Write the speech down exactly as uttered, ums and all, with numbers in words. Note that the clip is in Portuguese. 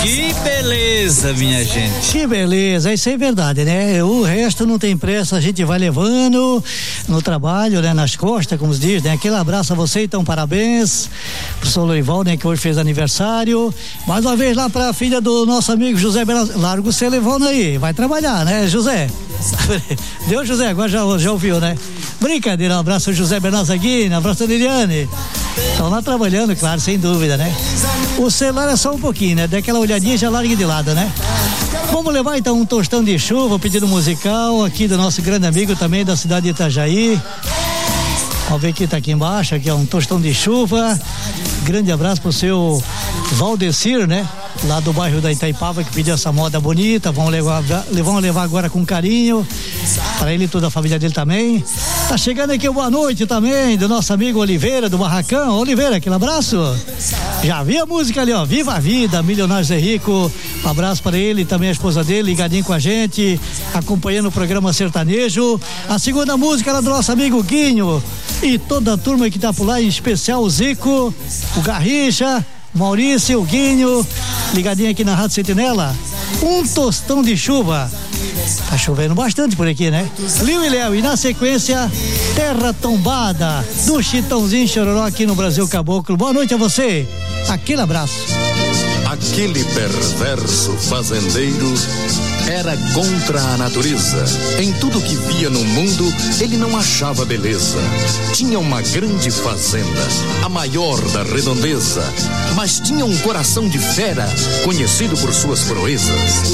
Que beleza, minha gente. Que beleza, isso é verdade, né? O resto não tem pressa, a gente vai levando no trabalho, né? Nas costas, como se diz, né? Aquele abraço a você, então, parabéns pro seu Loival, né? Que hoje fez aniversário. Mais uma vez lá pra filha do nosso amigo José Bernardo. Larga o seu levando aí, vai trabalhar, né, José? Deu, José, agora já, já ouviu, né? Brincadeira, um abraço ao José Bernardo Zaguini, um abraço a Liliane. Estão lá trabalhando, claro, sem dúvida, né? O celular é só um pouquinho, né? Dá aquela olhadinha e já larga de lado, né? Vamos levar então um tostão de chuva, pedido musical aqui do nosso grande amigo também da cidade de Itajaí. Vamos ver quem tá aqui embaixo, aqui é um tostão de chuva. Grande abraço pro seu Valdecir, né? Lá do bairro da Itaipava, que pediu essa moda bonita. Vamos levar, vamos levar agora com carinho para ele e toda a família dele também. Tá chegando aqui o boa noite também do nosso amigo Oliveira, do Barracão. Oliveira, aquele abraço. Já vi a música ali, ó, Viva a Vida, Milionários é Rico. Um abraço para ele e também a esposa dele, ligadinho com a gente, acompanhando o programa sertanejo. A segunda música era do nosso amigo Guinho e toda a turma que tá por lá, em especial o Zico, o Garrincha, Maurício, o Guinho, ligadinho aqui na Rádio Sentinela. Um tostão de chuva. Tá chovendo bastante por aqui, né? Liu e Léo, e na sequência, Terra Tombada, do Chitãozinho Chororó aqui no Brasil Caboclo. Boa noite a você, aquele abraço. Aquele perverso fazendeiro era contra a natureza. Em tudo que via no mundo, ele não achava beleza. Tinha uma grande fazenda, a maior da redondeza, mas tinha um coração de fera, conhecido por suas proezas.